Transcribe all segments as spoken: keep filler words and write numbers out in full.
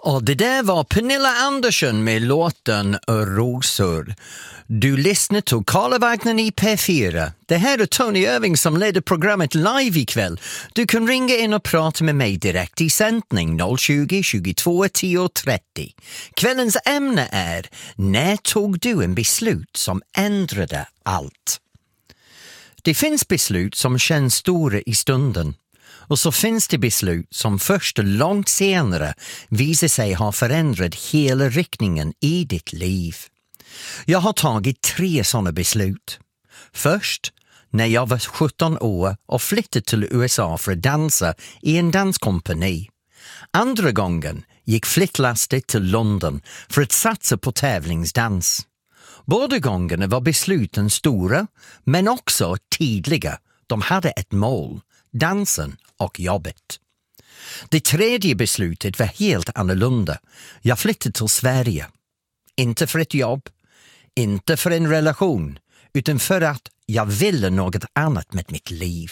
Och det där var Pernilla Andersson med låten Rosor. Du lyssnar till Karlavagnen i P fyra. Det här är Tony Irving som leder programmet live ikväll. Du kan ringa in och prata med mig direkt i sändning noll tjugo, tjugotvå, tio, trettio. Kvällens ämne är: när tog du en beslut som ändrade allt? Det finns beslut som känns stora i stunden. Och så finns det beslut som först långt senare visar sig ha förändrat hela riktningen i ditt liv. Jag har tagit tre sådana beslut. Först när jag var sjutton år och flyttade till U S A för att dansa i en danskompani. Andra gången gick flyttlastet till London för att satsa på tävlingsdans. Båda gångerna var besluten stora men också tydliga. De hade ett mål, dansen och jobbet. Det tredje beslutet var helt annorlunda. Jag flyttade till Sverige. Inte för ett jobb, inte för en relation, utan för att jag ville något annat med mitt liv.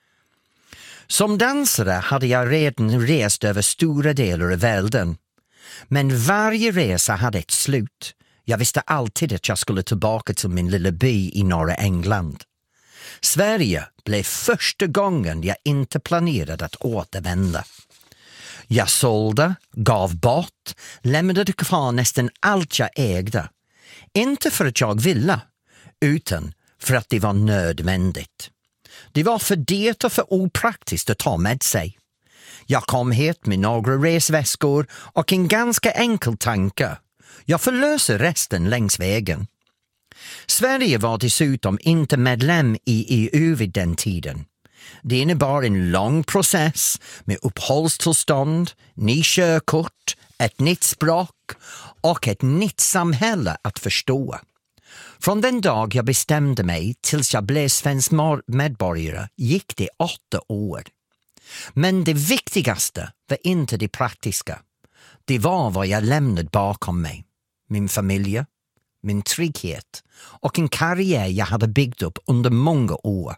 Som dansare hade jag redan rest över stora delar av världen. Men varje resa hade ett slut. Jag visste alltid att jag skulle tillbaka till min lilla by i norra England. Sverige blev första gången jag inte planerade att återvända. Jag sålde, gav bort, lämnade kvar nästan allt jag ägde. Inte för att jag ville, utan för att det var nödvändigt. Det var för dyrt och för opraktiskt att ta med sig. Jag kom hit med några resväskor och en ganska enkel tanke. Jag förlöser resten längs vägen. Sverige var dessutom inte medlem i E U vid den tiden. Det innebar en lång process med uppehållstillstånd, ny körkort, ett nytt språk och ett nytt samhälle att förstå. Från den dag jag bestämde mig tills jag blev svensk medborgare gick det åtta år. Men det viktigaste var inte det praktiska. Det var vad jag lämnade bakom mig. Min familj, min trygghet och en karriär jag hade byggt upp under många år.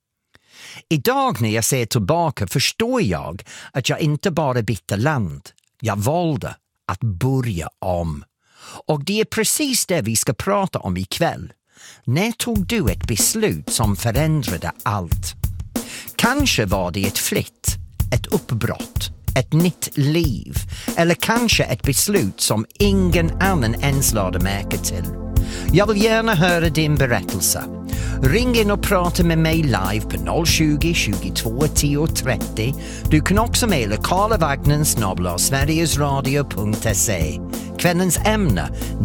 Idag när jag ser tillbaka förstår jag att jag inte bara bytte land. Jag valde att börja om. Och det är precis det vi ska prata om ikväll. När tog du ett beslut som förändrade allt? Kanske var det ett flytt, ett uppbrott, ett nytt liv. Eller kanske ett beslut som ingen annan ens lade märke till. Jag vill gärna höra din berättelse. Ring in och prata med mig live på noll tjugo, tjugotvå, tio, trettio. Du kan också mejla karlavagnen snabel-a sverigesradio punkt se. Kvällens ämne: